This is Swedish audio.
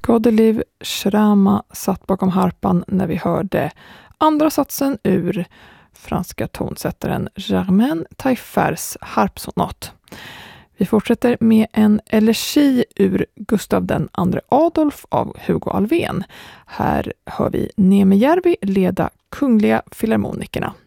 Godeliv Shrama satt bakom harpan när vi hörde andra satsen ur franska tonsättaren Germaine Taillefers harpsonat. Vi fortsätter med en elegi ur Gustav II Adolf av Hugo Alfvén. Här hör vi Niemijärvi leda Kungliga Filharmonikerna.